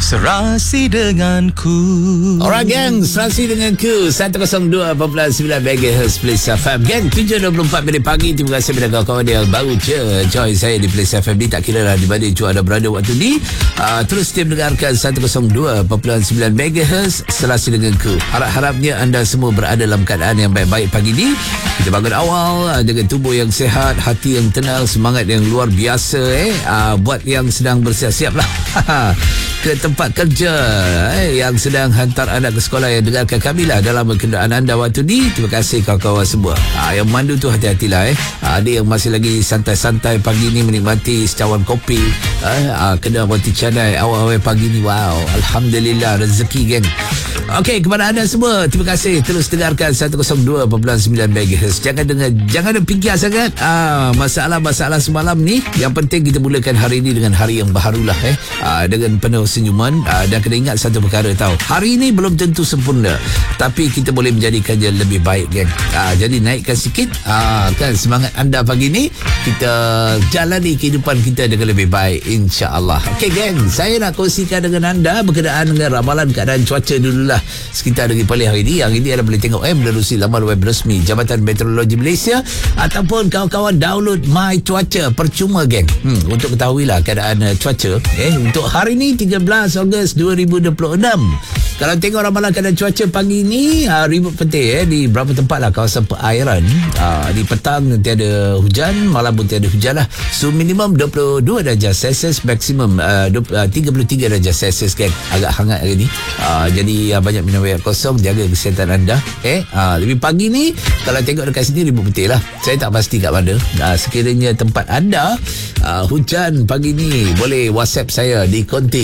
Serasi denganku. Alright gang, serasi denganku 102.9 MHz Place FM. Gang, 7.24 minit pagi. Terima kasih kepada kawan-kawan yang baru join saya di Place FM ni. Tak kira lah di mana anda berada waktu ni. Terus setia mendengarkan 102.9 MHz Serasi denganku. Harap-harapnya anda semua berada dalam keadaan yang baik-baik pagi ni. Kita bangun awal dengan tubuh yang sihat, hati yang tenang, semangat yang luar biasa. Buat yang sedang bersiap-siap lah ke tempat kerja, yang sedang hantar anak ke sekolah, yang dengarkan kami lah dalam kenderaan anda waktu ni. Terima kasih kawan-kawan semua. Yang mandu tu hati-hatilah. Ada yang masih lagi santai-santai pagi ni menikmati secawan kopi, kena roti canai awal-awal pagi ni. Wow, Alhamdulillah, rezeki geng. Okey, kepada anda semua, terima kasih terus dengarkan 102.9 MHz. Jangan ada fikir sangat masalah-masalah semalam ni. Yang penting kita mulakan hari ini dengan hari yang baharulah, dengan penuh senyuman. Dan kena ingat satu perkara tau, hari ini belum tentu sempurna, tapi kita boleh menjadikannya lebih baik geng. Jadi naikkan sikit kan semangat anda pagi ni. Kita jalani kehidupan kita dengan lebih baik, insya-Allah. Okey geng, saya nak kongsikan dengan anda berkenaan dengan ramalan keadaan cuaca dululah sekitar dari pagi hari ini. Yang ini anda boleh tengok menerusi laman web resmi Jabatan Meteorologi Malaysia, ataupun kawan-kawan download My Cuaca percuma geng. Untuk ketahuilah keadaan cuaca untuk hari ini 13 Ogos 2026. Kalau tengok ramalan keadaan cuaca pagi ni, ribut petir di beberapa tempat lah kawasan perairan. Di petang tiada hujan, malam pun tiada hujan lah. Suhu minimum 22 darjah Celsius, maksimum 33 darjah Celsius kan. Agak hangat hari ni. Jadi banyak minum air kosong, jaga kesihatan anda. Lebih pagi ni kalau tengok dekat sini ribut petir lah. Saya tak pasti kat mana. Sekiranya tempat anda hujan pagi ni, boleh WhatsApp saya di konti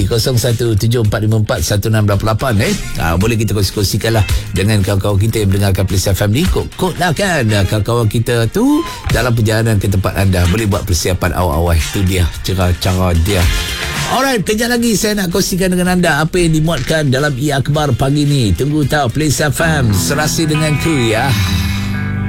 0174541688. Boleh kita kongsi-kongsikan lah dengan kawan-kawan kita yang mendengarkan Place FM ni. Kod lah kan kawan-kawan kita tu dalam perjalanan ke tempat anda. Boleh buat persiapan awal-awal. Itu dia cara dia. Alright, kejap lagi saya nak kongsikan dengan anda apa yang dimuatkan dalam e-akhbar pagi ni. Tunggu tahu Place FM, serasi denganku ya.